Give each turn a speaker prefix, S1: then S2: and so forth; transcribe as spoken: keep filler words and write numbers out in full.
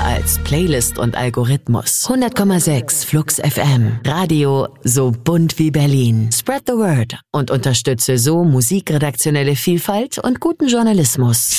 S1: als Playlist und Algorithmus. hundert Komma sechs Flux F M. Radio so bunt wie Berlin. Spread the word und unterstütze so musikredaktionelle Vielfalt und guten Journalismus.